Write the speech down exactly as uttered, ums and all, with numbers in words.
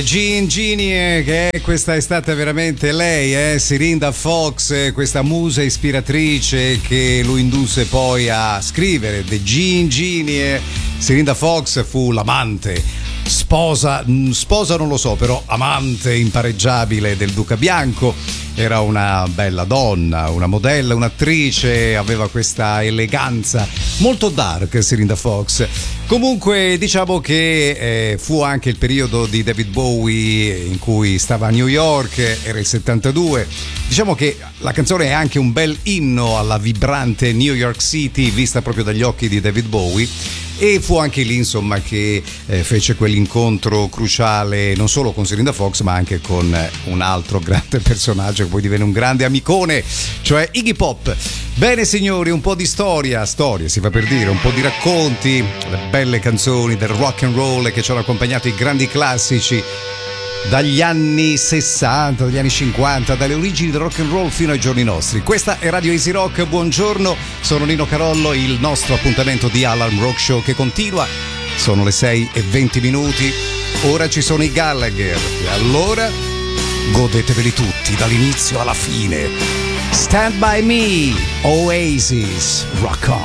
Jean Genie, che è, questa è stata veramente lei, eh? Serinda Fox, questa musa ispiratrice che lo indusse poi a scrivere The Jean Genie. Serinda Fox fu l'amante, sposa, sposa non lo so, però amante impareggiabile del Duca Bianco. Era una bella donna, una modella, un'attrice, aveva questa eleganza molto dark Serinda Fox. Comunque diciamo che eh, fu anche il periodo di David Bowie in cui stava a New York, era il settantadue. Diciamo che la canzone è anche un bel inno alla vibrante New York City vista proprio dagli occhi di David Bowie. E fu anche lì insomma che eh, fece quell'incontro cruciale non solo con Serinda Fox ma anche con eh, un altro grande personaggio che poi divenne un grande amicone, cioè Iggy Pop. Bene signori, un po' di storia, storia si fa per dire, un po' di racconti, le belle canzoni del rock and roll che ci hanno accompagnato, i grandi classici dagli anni sessanta, dagli anni cinquanta, dalle origini del rock and roll fino ai giorni nostri. Questa è Radio Easy Rock, buongiorno, sono Nino Carollo, il nostro appuntamento di Alarm Rock Show che continua, sono le sei e venti minuti, ora ci sono i Gallagher e allora godeteveli tutti dall'inizio alla fine. Stand by me, Oasis, rock on.